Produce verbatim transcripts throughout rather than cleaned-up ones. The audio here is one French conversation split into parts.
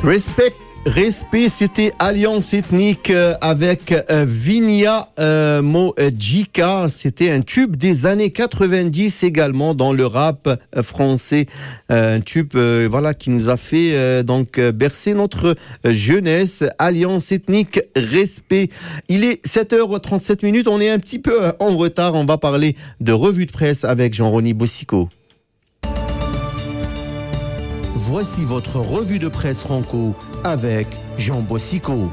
Respect, respect, c'était Alliance Ethnique avec euh, Vinia euh, Mojika. C'était un tube des années quatre-vingt-dix également dans le rap français. Euh, un tube euh, voilà, qui nous a fait euh, donc bercer notre jeunesse. Alliance Ethnique, respect. Il est sept heures trente-sept minutes. On est un petit peu en retard. On va parler de revue de presse avec Jean-Rony Bossico. Voici votre revue de presse franco avec Jean Bossico.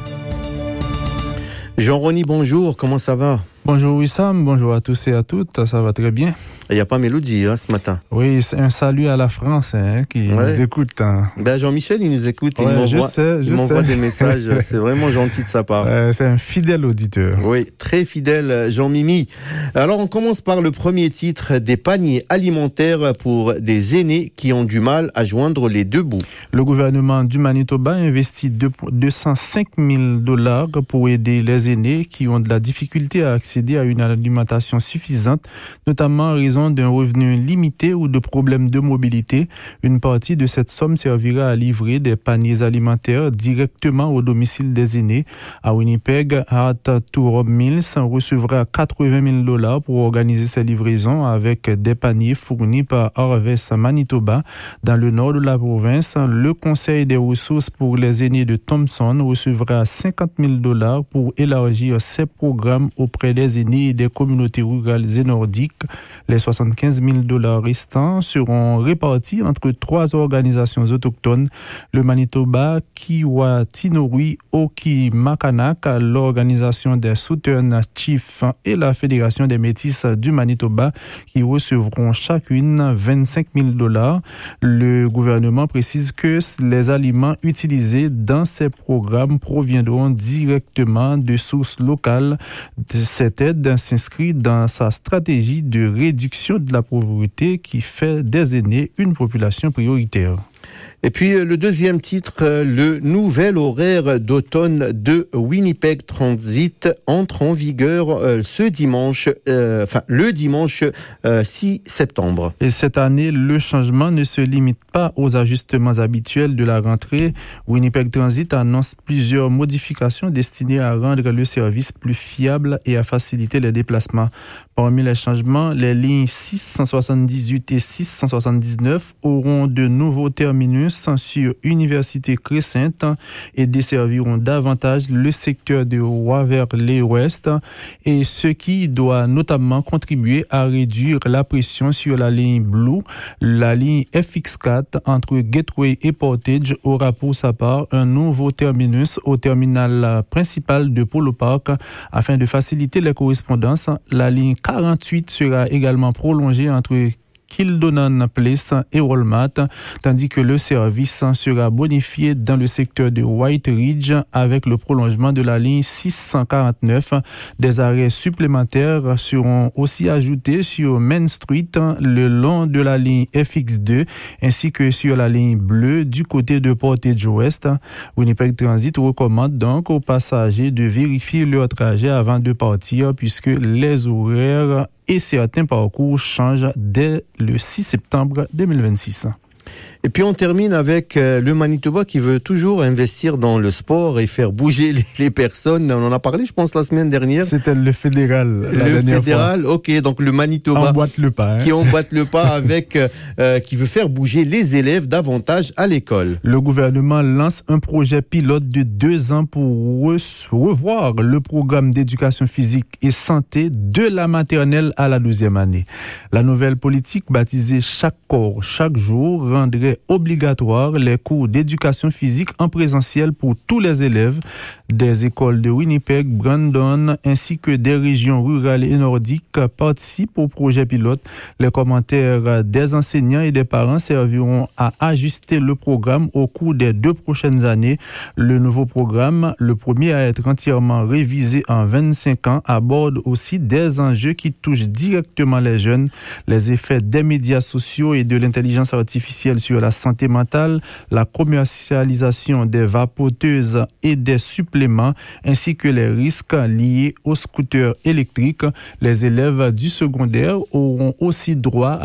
Jean-Rony, bonjour, comment ça va? Bonjour Wissam, bonjour à tous et à toutes, ça va très bien. Il n'y a pas Mélodie hein, ce matin. Oui, c'est un salut à la France hein, qui ouais. nous écoute. Hein. Ben Jean-Michel, il nous écoute, il ouais, m'envoie, je sais, je il m'envoie sais. des messages, c'est vraiment gentil de sa part. Euh, c'est un fidèle auditeur. Oui, très fidèle Jean-Mimi. Alors on commence par le premier titre, des paniers alimentaires pour des aînés qui ont du mal à joindre les deux bouts. Le gouvernement du Manitoba investit deux cent cinq mille dollars pour aider les aînés qui ont de la difficulté à accéder à une alimentation suffisante, notamment en raison d'un revenu limité ou de problèmes de mobilité. Une partie de cette somme servira à livrer des paniers alimentaires directement au domicile des aînés. À Winnipeg, Heart to Home Meals recevra quatre-vingt mille dollars pour organiser ces livraisons avec des paniers fournis par Harvest Manitoba. Dans le nord de la province, le Conseil des ressources pour les aînés de Thompson recevra cinquante mille dollars pour élargir ses programmes auprès des aînés et des communautés rurales et nordiques. Les soixante-quinze mille dollars restants seront répartis entre trois organisations autochtones, le Manitoba, Kiwatinowin, Okimakanak, l'organisation des Southern Chiefs et la Fédération des Métis du Manitoba, qui recevront chacune vingt-cinq mille dollars. Le gouvernement précise que les aliments utilisés dans ces programmes proviendront directement de sources locales. Cette aide s'inscrit dans sa stratégie de réduction de la pauvreté qui fait des aînés une population prioritaire. Et puis le deuxième titre, le nouvel horaire d'automne de Winnipeg Transit entre en vigueur euh, ce dimanche, euh, enfin le dimanche euh, six septembre. Et cette année, le changement ne se limite pas aux ajustements habituels de la rentrée. Winnipeg Transit annonce plusieurs modifications destinées à rendre le service plus fiable et à faciliter les déplacements. Parmi les changements, les lignes six cent soixante-dix-huit et six cent soixante-dix-neuf auront de nouveaux terminus sur Université Crescent et desserviront davantage le secteur de Waverley-Ouest, et ce qui doit notamment contribuer à réduire la pression sur la ligne Blue. La ligne F X quatre entre Gateway et Portage aura pour sa part un nouveau terminus au terminal principal de Polo Park afin de faciliter les correspondances. La ligne quarante-huit sera également prolongée entre Kildonan Place et Walmart, tandis que le service sera bonifié dans le secteur de White Ridge avec le prolongement de la ligne six cent quarante-neuf. Des arrêts supplémentaires seront aussi ajoutés sur Main Street le long de la ligne F X deux ainsi que sur la ligne bleue du côté de Portage West. Winnipeg Transit recommande donc aux passagers de vérifier leur trajet avant de partir puisque les horaires et certains parcours changent dès le six septembre deux mille vingt-six. Et puis on termine avec euh, le Manitoba qui veut toujours investir dans le sport et faire bouger les, les personnes. On en a parlé, je pense, la semaine dernière. C'était le fédéral. La le dernière fédéral, fois. ok. Donc le Manitoba emboîte le pas, hein. qui emboîte le pas avec euh, qui veut faire bouger les élèves davantage à l'école. Le gouvernement lance un projet pilote de deux ans pour re- revoir le programme d'éducation physique et santé de la maternelle à la douzième année. La nouvelle politique baptisée Chaque corps, chaque jour rendrait obligatoire les cours d'éducation physique en présentiel pour tous les élèves des écoles de Winnipeg, Brandon ainsi que des régions rurales et nordiques participent au projet pilote. Les commentaires des enseignants et des parents serviront à ajuster le programme au cours des deux prochaines années. Le nouveau programme, le premier à être entièrement révisé en vingt-cinq ans, aborde aussi des enjeux qui touchent directement les jeunes, les effets des médias sociaux et de l'intelligence artificielle sur la santé mentale, la commercialisation des vapoteuses et des suppléments, ainsi que les risques liés aux scooters électriques. Les élèves du secondaire auront aussi droit